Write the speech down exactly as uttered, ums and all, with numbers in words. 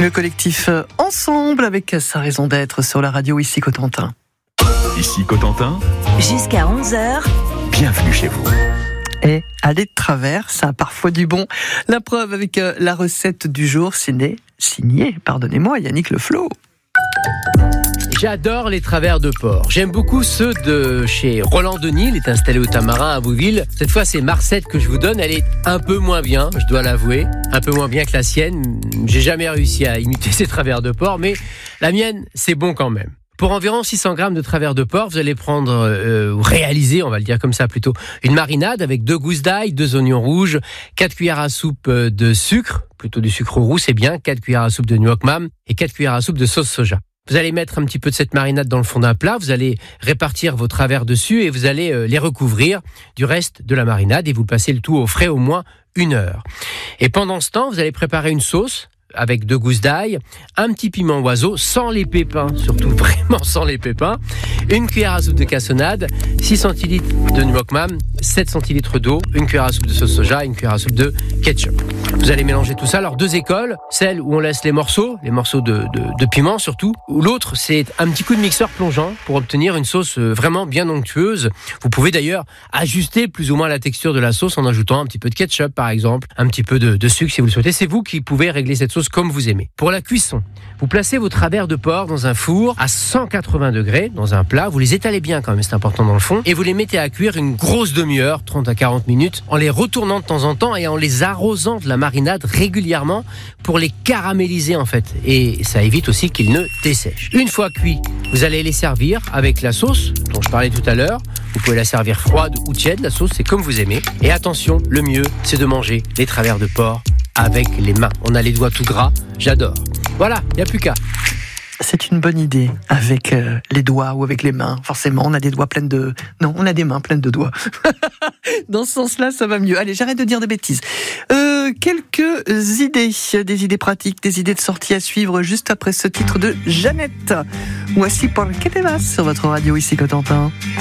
Le collectif Ensemble avec sa raison d'être sur la radio ici Cotentin. Ici Cotentin. Jusqu'à onze heures. Bienvenue chez vous. Et aller de travers, ça a parfois du bon. La preuve avec la recette du jour signée, signée, pardonnez-moi, Yannick Le Flo. J'adore les travers de porc. J'aime beaucoup ceux de chez Roland Denis. Il est installé au Tamarin à Bouville. Cette fois, c'est ma recette que je vous donne. Elle est un peu moins bien, je dois l'avouer. Un peu moins bien que la sienne. J'ai jamais réussi à imiter ces travers de porc, mais la mienne, c'est bon quand même. Pour environ six cents grammes de travers de porc, vous allez prendre, euh, réaliser, on va le dire comme ça plutôt, une marinade avec deux gousses d'ail, deux oignons rouges, quatre cuillères à soupe de sucre, plutôt du sucre roux, c'est bien, quatre cuillères à soupe de nuoc mam et quatre cuillères à soupe de sauce soja. Vous allez mettre un petit peu de cette marinade dans le fond d'un plat, vous allez répartir vos travers dessus et vous allez euh, les recouvrir du reste de la marinade et vous passez le tout au frais au moins une heure. Et pendant ce temps, vous allez préparer une sauce avec deux gousses d'ail, un petit piment oiseau, sans les pépins, surtout vraiment sans les pépins, une cuillère à soupe de cassonade, six centilitres de nuoc mam, sept centilitres d'eau, une cuillère à soupe de sauce soja, une cuillère à soupe de ketchup. Vous allez mélanger tout ça. Alors deux écoles, celle où on laisse les morceaux, les morceaux de, de, de piment surtout, ou l'autre c'est un petit coup de mixeur plongeant pour obtenir une sauce vraiment bien onctueuse. Vous pouvez d'ailleurs ajuster plus ou moins la texture de la sauce en ajoutant un petit peu de ketchup par exemple, un petit peu de, de sucre si vous le souhaitez. C'est vous qui pouvez régler cette sauce comme vous aimez. Pour la cuisson, vous placez vos travers de porc dans un four à cent quatre-vingts degrés, dans un plat. Vous les étalez bien quand même, c'est important dans le fond. Et vous les mettez à cuire une grosse demi-heure, trente à quarante minutes, en les retournant de temps en temps et en les arrosant de la marinade régulièrement pour les caraméliser en fait. Et ça évite aussi qu'ils ne dessèchent. Une fois cuits, vous allez les servir avec la sauce dont je parlais tout à l'heure. Vous pouvez la servir froide ou tiède, la sauce c'est comme vous aimez. Et attention, le mieux c'est de manger les travers de porc avec les mains. On a les doigts tout gras, j'adore. Voilà, il n'y a plus qu'à. C'est une bonne idée, avec euh, les doigts ou avec les mains. Forcément, on a des doigts pleines de... Non, on a des mains pleines de doigts. Dans ce sens-là, ça va mieux. Allez, j'arrête de dire des bêtises. Euh, quelques idées, des idées pratiques, des idées de sortie à suivre juste après ce titre de Jeannette. Voici Por qué te vas sur votre radio ici Cotentin.